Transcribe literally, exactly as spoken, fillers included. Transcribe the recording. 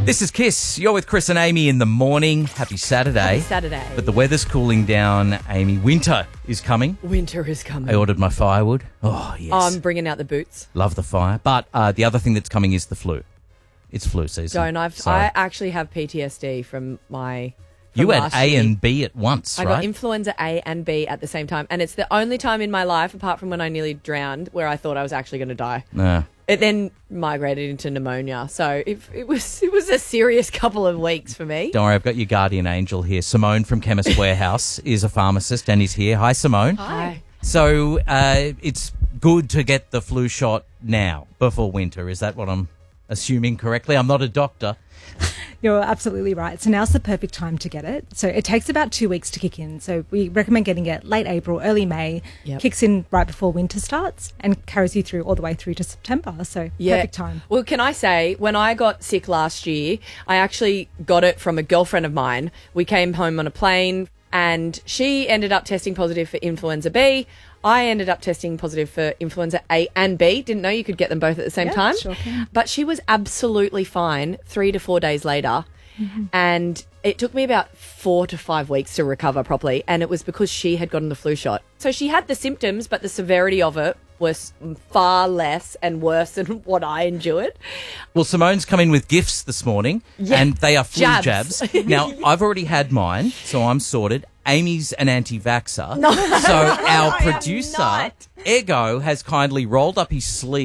This is Kiss. You're with Chris and Amy in the morning. Happy Saturday. Happy Saturday. But the weather's cooling down, Amy. Winter is coming. Winter is coming. I ordered my firewood. Oh, yes. I'm bringing out the boots. Love the fire. But uh, the other thing that's coming is the flu. It's flu season. Don't. I've, Sorry. I actually have P T S D from my... from You had last A year. and B at once, I right? got influenza A and B at the same time. And it's the only time in my life, apart from when I nearly drowned, where I thought I was actually going to die. Nah. It then migrated into pneumonia. So it, it was it was a serious couple of weeks for me. Don't worry, I've got your guardian angel here. Simone from Chemist Warehouse is a pharmacist and is here. Hi, Simone. Hi. So uh, it's good to get the flu shot now, before winter. Is that what I'm assuming correctly? I'm not a doctor. You're absolutely right. So now's the perfect time to get it. So it takes about two weeks to kick in. So we recommend getting it late April, early May. Yep. Kicks in right before winter starts and carries you through all the way through to September. So perfect time. Well, can I say, when I got sick last year, I actually got it from a girlfriend of mine. We came home on a plane and she ended up testing positive for influenza B. I ended up testing positive for influenza A and B. Didn't know you could get them both at the same Yeah, time. sure can. But she was absolutely fine three to four days later. Mm-hmm. And it took me about four to five weeks to recover properly. And it was because she had gotten the flu shot. So she had the symptoms, but the severity of it was far less and worse than what I endured. Well, Simone's come in with gifts this morning, Yeah. and they are flu Jabs. jabs. Now, I've already had mine, so I'm sorted. Amy's an anti-vaxxer. So our I am producer, not. Ego, has kindly rolled up his sleeve.